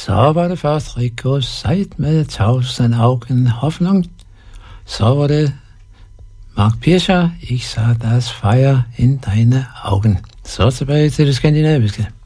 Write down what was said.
Så var det først Rico Seid med 1000 Augen Hoffnung. Så var det Mark Pirscher, Ich sah das Feuer in deine Augen. Så tilbage til det skandinaviske.